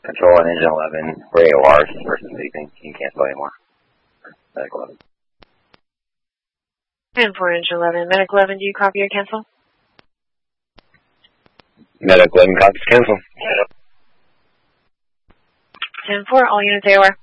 Control on engine 11 for AOR, this person's sleeping. You can cancel anymore. Medic 11. And for engine 11, Medic 11, do you copy or cancel? Medic 11 copies cancel. 10-4, all units AOR.